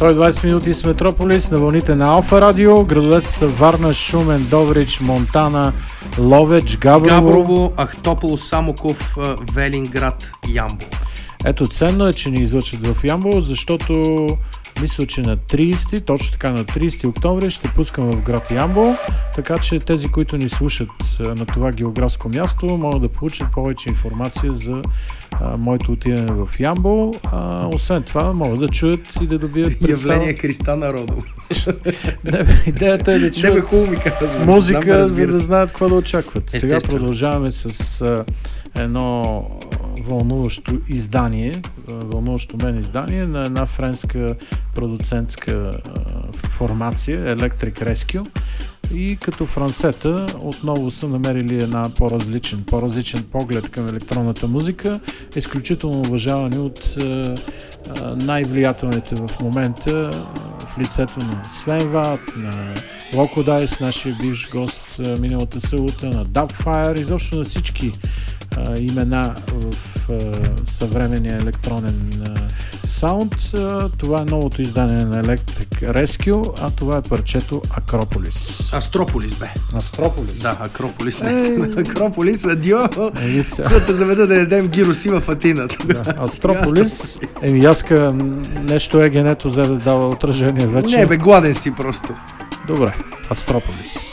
120 минути с Метрополис на вълните на Алфа Радио. Градовете са Варна, Шумен, Добрич, Монтана, Ловеч, Габрово, Ахтопол, Самоков, Велинград, Ямбол. Ето, ценно е, че ни излъчат в Ямбол, защото мисля, че на 30, точно така на 30 октомври ще пускам в град Ямбол, така че тези, които ни слушат на това географско място, могат да получат повече информация за моето отиване в Ямбол. Освен това, могат да чуят и да добият явление Христа народово. Идеята е да чуят музика, за да знаят какво да очакват. Сега продължаваме с едно вълнуващо издание, вълнуващо мен издание на една френска продуцентска формация Electric Rescue, и като франсета отново са намерили една по-различен поглед към електронната музика, изключително уважавани от най-влиятелните в момента в лицето на Свен Ват, на Loco Dice, нашия бивш гост миналата събота, на Dubfire, изобщо на всички имена в съвременния електронен саунд. Това е новото издание на Electric Rescue, а това е парчето Акрополис. Астрополис, бе. Астрополис? Да, Акрополис, не. Акрополис, адио. Когато заведа да ядем гироси в Атина. Астрополис. Яска нещо егенето, за да дава отражение вече. Не, бе, гладен си просто. Добре, Астрополис.